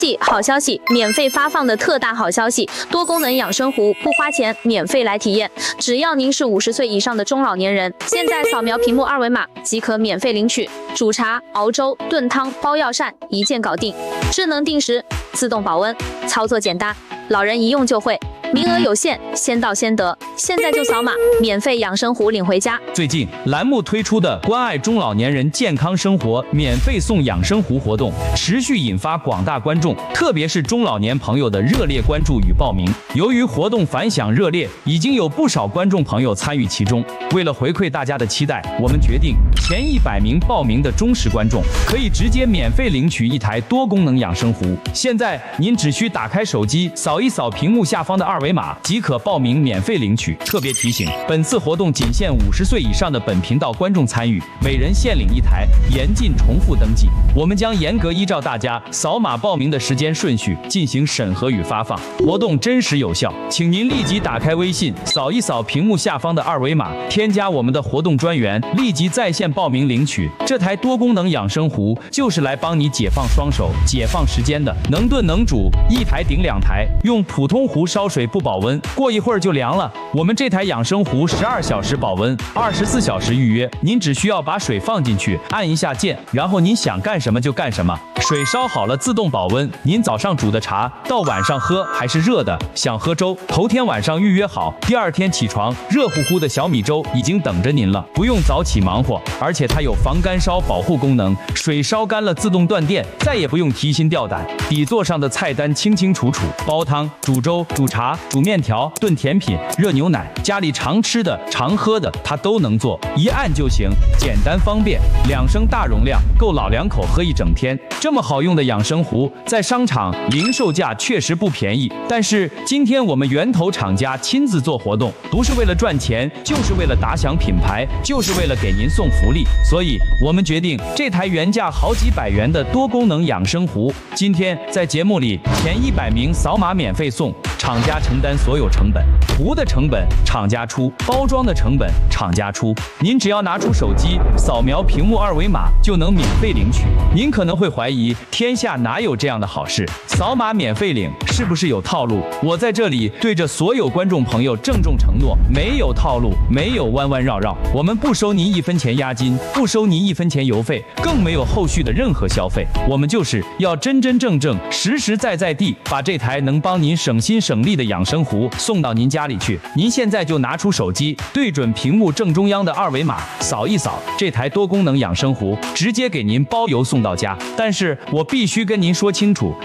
好消息，免费发放的特大好消息，多功能养生壶不花钱，免费来体验。只要您是50岁以上的中老年人，现在扫描屏幕二维码即可免费领取。煮茶、熬粥、炖汤、包药膳，一键搞定。智能定时，自动保温，操作简单，老人一用就会。名额有限，先到先得，现在就扫码，免费养生壶领回家。 最近栏目推出的关爱中老年人健康生活免费送养生壶活动，持续引发广大观众，特别是中老年朋友的热烈关注与报名。由于活动反响热烈，已经有不少观众朋友参与其中。为了回馈大家的期待，我们决定前100名报名的忠实观众可以直接免费领取一台多功能养生壶。现在您只需打开手机，扫一扫屏幕下方的二维码即可报名免费领取。特别提醒，本次活动仅限50岁以上的本频道观众参与，每人限领一台，严禁重复登记。我们将严格依照大家扫码报名的时间顺序进行审核与发放，活动真实有效。请您立即打开微信，扫一扫屏幕下方的二维码，添加我们的活动专员，立即在线报名领取。这台多功能养生壶就是来帮你解放双手、解放时间的，能炖能煮，一台顶2台，用普通壶烧水不保温，过一会儿就凉了。我们这台养生壶12小时保温，24小时预约。您只需要把水放进去，按一下键，然后您想干什么就干什么。水烧好了自动保温，您早上煮的茶到晚上喝还是热的。想喝粥，头天晚上预约好，第二天起床，热乎乎的小米粥已经等着您了，不用早起忙活。而且它有防干烧保护功能，水烧干了自动断电，再也不用提心吊胆。底座上的菜单清清楚楚，煲汤、煮粥、煮茶、煮面条、炖甜品、热牛奶，家里常吃的、常喝的，它都能做，一按就行，简单方便。2升大容量，够老两口喝一整天。这么好用的养生壶，在商场零售价确实不便宜，但是今天我们源头厂家亲自做活动，不是为了赚钱，就是为了打响品牌，就是为了给您送福利。所以我们决定，这台原价好几百元的多功能养生壶，今天在节目里前100名扫码免费送，厂家承担所有成本，壶的成本厂家出，包装的成本厂家出。您只要拿出手机，扫描屏幕二维码就能免费领取。您可能会怀疑，天下哪有这样的好事？扫码免费领是不是有套路？我在这里对着所有观众朋友郑重承诺，没有套路，没有弯弯绕绕，我们不收您1分钱押金，不收您1分钱邮费，更没有后续的任何消费。我们就是要真真正正、实实在在地把这台能帮您省心省力的养生壶送到您家里去。您现在就拿出手机，对准屏幕正中央的二维码，扫一扫，这台多功能养生壶直接给您包邮送到家。但是我必须跟您说清楚，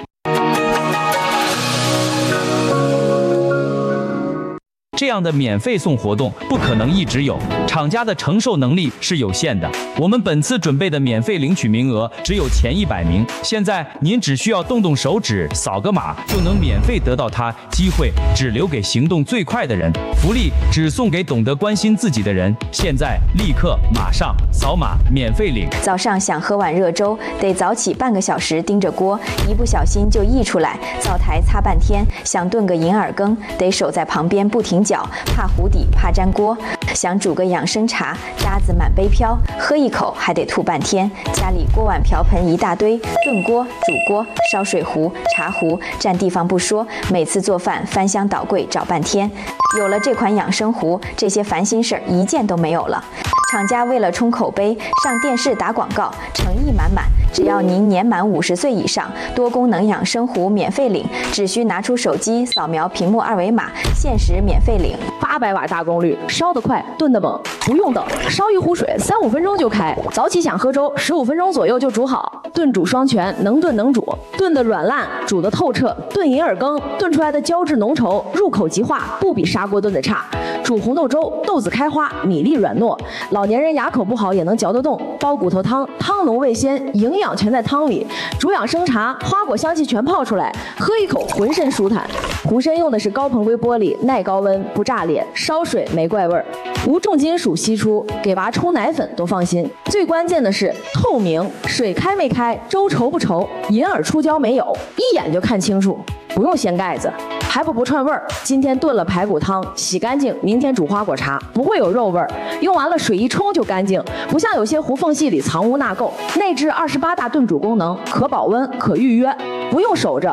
这样的免费送活动不可能一直有，厂家的承受能力是有限的。我们本次准备的免费领取名额只有前100名，现在您只需要动动手指，扫个码就能免费得到它，机会只留给行动最快的人，福利只送给懂得关心自己的人。现在立刻马上扫码免费领。 早上想喝碗热粥，得早起半个小时盯着锅，一不小心就溢出来，灶台擦半天。想炖个银耳羹，得守在旁边不停搅，怕糊底，怕粘锅。想煮个养生茶，渣子满杯飘，喝一口还得吐半天。家里锅碗瓢盆一大堆，炖锅、煮锅、烧水壶、茶壶，占地方不说，每次做饭翻箱倒柜找半天。有了这款养生壶，这些烦心事儿一件都没有了。厂家为了冲口碑，上电视打广告，诚意满满。只要您年满50岁以上，多功能养生壶免费领，只需拿出手机扫描屏幕二维码，限时免费领。 800瓦大功率，烧得快，炖得猛，不用等，烧一壶水3-5分钟就开。早起想喝粥，15分钟左右就煮好。炖煮双全，能炖能煮，炖得软烂，煮得透彻。炖银耳羹，炖出来的胶质浓稠，入口即化，不比砂锅炖的差。煮红豆粥，豆子开花，米粒软糯，老年人牙口不好也能嚼得动。煲骨头汤，汤浓味鲜，营养全在汤里。煮养生茶，花果香气全泡出来，喝一口浑身舒坦。壶身用的是高硼硅玻璃，耐高温，不炸裂，烧水没怪味儿，无重金属析出，给娃冲奶粉都放心。最关键的是透明，水开没开，粥稠不稠，银耳出胶没有，一眼就看清楚。不用掀盖子，排骨不串味儿。今天炖了排骨汤，洗干净，明天煮花果茶，不会有肉味儿。用完了水一冲就干净，不像有些壶缝隙里藏污纳垢。内置28大炖煮功能，可保温，可预约，不用守着，